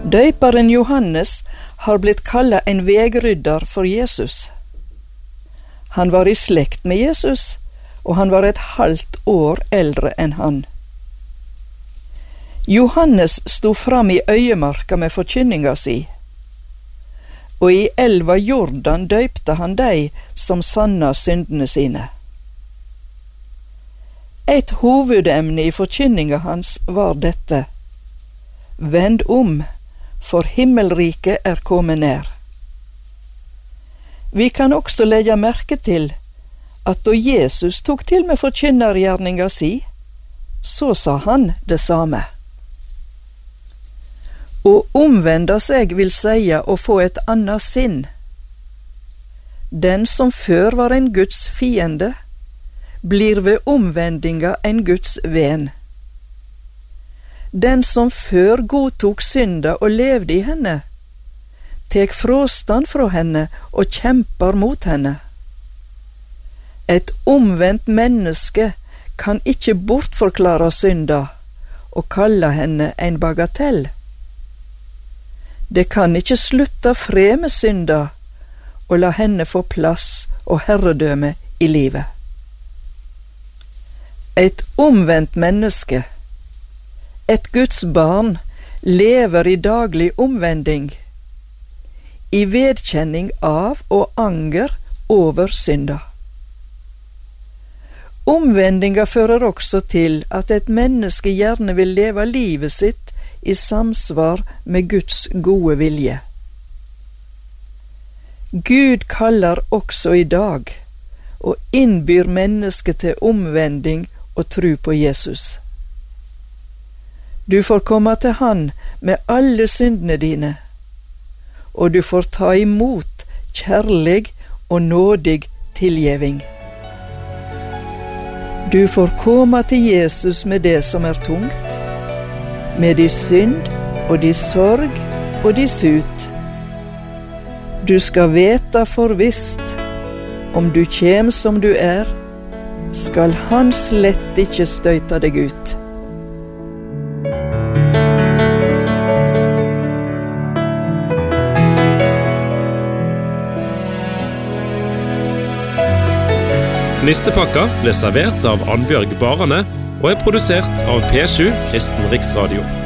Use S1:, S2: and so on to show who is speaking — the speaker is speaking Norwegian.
S1: Døperen Johannes har blitt kallet en vegrydder for Jesus. Han var i slekt med Jesus, og han var et halvt år eldre enn han. Johannes sto fram i øyemarka med forkynninga si, og i elva Jordan døypte han dei som sanna syndene sine. Et hovedemne i forkynninga hans var dette: Vend om, for himmelriket er kommet nær. Vi kan også legge merke til at da Jesus tok til med forkynnergjerninga si, så sa han det samme. Å omvende seg vil seie å få et annet sinn. Den som før var en Guds fiende, blir ved omvendinga en Guds ven. Den som før godtok synda og levde i henne, tek fråstand fra henne og kjempar mot henne. Et omvendt menneske kan ikke bortforklare synda og kalle henne en bagatell. Det kan ikke slutte fred med synda og la henne få plass og herredømme i livet. Et omvendt menneske, et Guds barn, lever i daglig omvending, i vedkjenning av og anger over synda. Omvendinga fører også til at et menneske gjerne vil leve livet sitt i samsvar med Guds gode vilje. Gud kaller også i dag og innbyr mennesket til omvending og tro på Jesus. Du får komme til Han med alle syndene dine, og du får ta imot kjærlig og nådig tilgjeving. Du får komme til Jesus med det som er tungt, med de synd og de sorg og de sut. Du skal veta forvisst, om du kjem som du er, skal han slett ikke støyta deg ut.
S2: Nistepakka ble servert av Annbjørg Barane og er produsert av P7 Kristen Riksradio.